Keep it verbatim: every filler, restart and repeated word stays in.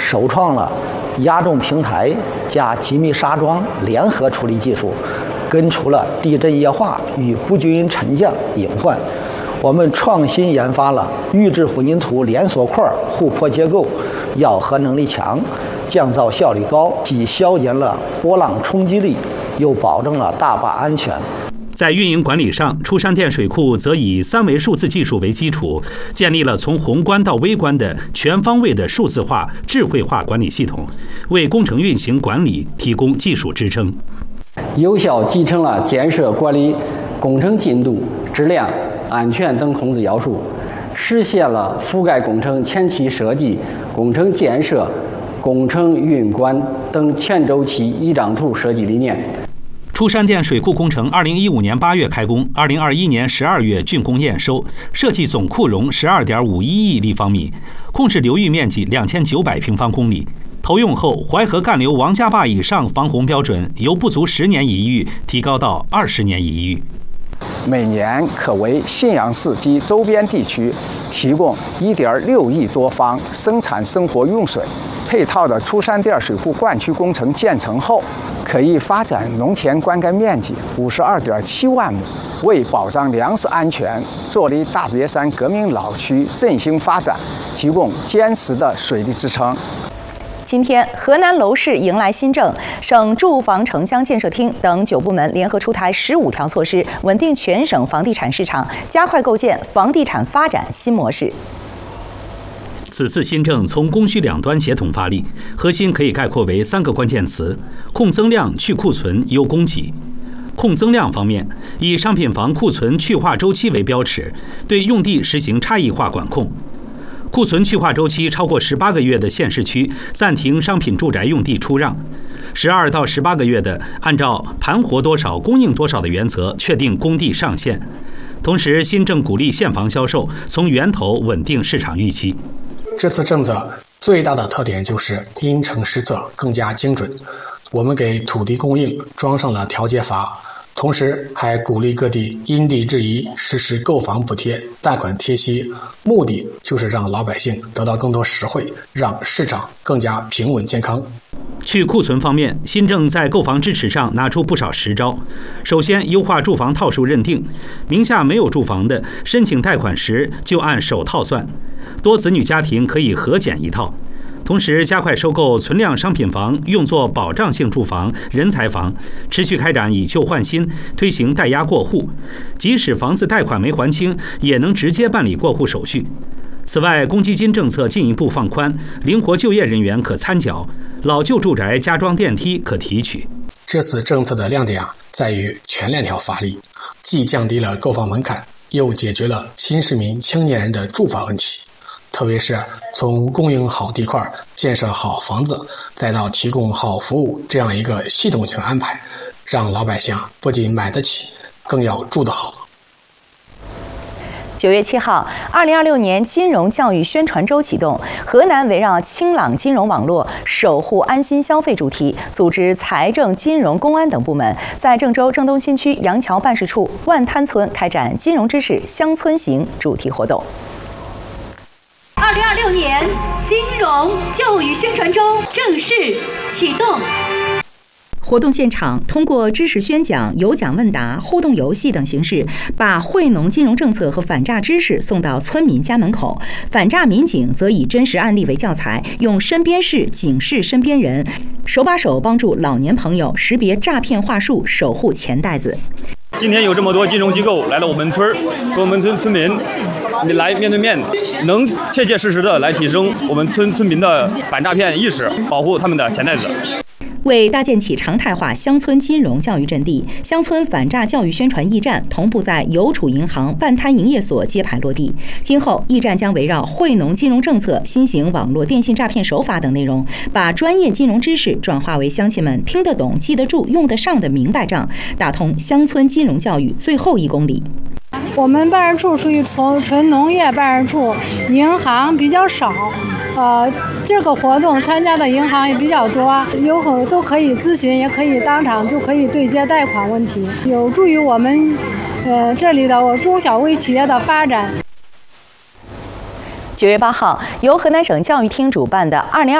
首创了压重平台加机密砂桩联合处理技术，根除了地震液化与不均匀沉降隐患。我们创新研发了预制混凝土连锁块护坡结构，咬合能力强，降噪效率高，既消减了波浪冲击力，又保证了大坝安全。 在运营管理上，出山店水库则以三维数字技术为基础，建立了从宏观到微观的全方位的数字化、智慧化管理系统，为工程运行管理提供技术支撑， 有效集成了建设管理工程进度、质量、安全等控制要素，实现了覆盖工程前期设计、工程建设、工程运管等全周期一张图设计理念。 出山店水库工程二零一五年八月开工，二零二一年十二月竣工验收，设计总库容十二点五一亿立方米，控制流域面积两千九百平方公里。投用后，淮河干流王家坝以上防洪标准由不足十年一遇提高到二十年一遇。 每年可为信阳市及周边地区提供一点六亿多方生产生活用水。配套的出山店水库灌区工程建成后，可以发展农田灌溉面积五十二点七万亩，为保障粮食安全，助力大别山革命老区振兴发展提供坚实的水利支撑。 今天，河南娄市迎来新政，省住房城乡建设厅等九部门联合出台十五条措施，稳定全省房地产市场，加快构建房地产发展新模式。 此次新政从供需两端协同发力，核心可以概括为三个关键词：控增量、去库存、优供给。控增量方面，以商品房库存去化周期为标尺，对用地实行差异化管控。库存去化周期超过十八个月的县市区暂停商品住宅用地出让，十二到十八个月的按照盘活多少供应多少的原则确定供地上限。同时，新政鼓励现房销售，从源头稳定市场预期。 这次政策最大的特点就是因城施策更加精准，我们给土地供应装上了调节阀，同时还鼓励各地因地制宜实施购房补贴、贷款贴息，目的就是让老百姓得到更多实惠，让市场更加平稳健康。 去库存方面，新政在购房支持上拿出不少实招。首先，优化住房套数认定，名下没有住房的申请贷款时就按首套算，多子女家庭可以合减一套。同时，加快收购存量商品房用作保障性住房、人才房，持续开展以旧换新，推行代押过户，即使房子贷款没还清，也能直接办理过户手续。此外，公积金政策进一步放宽，灵活就业人员可参缴，老旧住宅加装电梯可提取。 这次政策的亮点啊，在于全链条发力，既降低了购房门槛，又解决了新市民青年人的住房问题。特别是从供应好地块、建设好房子，再到提供好服务这样一个系统性安排，让老百姓不仅买得起，更要住得好。 九月七号，二零二六年金融教育宣传周启动。河南围绕清朗金融网络、守护安心消费主题，组织财政、金融、公安等部门，在郑州郑东新区杨桥办事处万滩村开展金融知识乡村行主题活动。 二零二六年金融教育宣传周正式启动。 活动现场通过知识宣讲、有奖问答、互动游戏等形式，把惠农金融政策和反诈知识送到村民家门口。反诈民警则以真实案例为教材，用身边事警示身边人，手把手帮助老年朋友识别诈骗话术，守护钱袋子。 今天有这么多金融机构来到我们村，跟我们村村民来面对面，能切切实实的来提升我们村村民的反诈骗意识，保护他们的钱袋子。 为搭建起常态化乡村金融教育阵地，乡村反诈教育宣传驿站同步在邮储银行、万滩营业所揭牌落地。今后，驿站将围绕惠农金融政策、新型网络电信诈骗手法等内容，把专业金融知识转化为乡亲们听得懂、记得住、用得上的明白账，打通乡村金融教育最后一公里。 我们办事处属于纯纯农业办事处，银行比较少，呃，这个活动参加的银行也比较多，有很都可以咨询，也可以当场就可以对接贷款问题，有助于我们呃这里的中小微企业的发展。 九月八号，由河南省教育厅主办的二零二